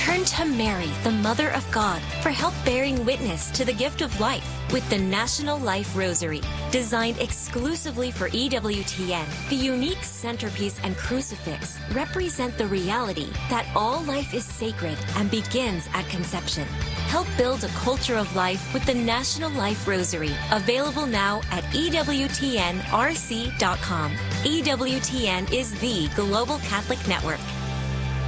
Turn to Mary, the Mother of God, for help bearing witness to the gift of life with the National Life Rosary. Designed exclusively for EWTN, the unique centerpiece and crucifix represent the reality that all life is sacred and begins at conception. Help build a culture of life with the National Life Rosary, available now at EWTNRC.com. EWTN is the Global Catholic Network.